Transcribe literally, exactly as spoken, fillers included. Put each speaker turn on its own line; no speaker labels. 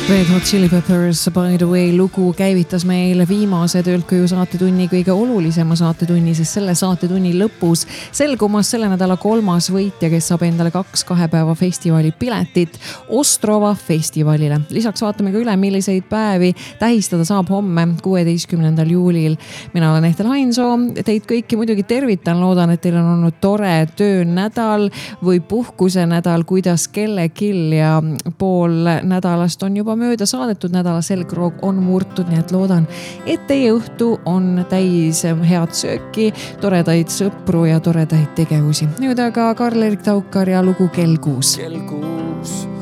Red Hot Chili Peppers By the Way lugu käivitas meil viimase Töölt-koju saatetunni kõige olulisema saatetunni, sest selle saatetunni lõpus selgumas selle nädala kolmas võitja, kes saab endale kaks kahe päeva festivali piletit Ostrova festivalile. Lisaks vaatame ka üle, milliseid päevi tähistada saab homme kuueteistkümnendal juulil. Mina olen Ehtel Hainsoo, teid kõiki muidugi tervitan, loodan, et teil on olnud tore töönädal või puhkuse nädal, kuidas kellekil ja pool nädalast on juba mööda saadetud, nädala selgroog on murtud, nii et loodan, et teie õhtu on täis head sööki, toredaid sõpru ja toredaid tegevusi. Nüüd aga Karl-Erik Taukar ja lugu Kell kuus.
Kell kuus.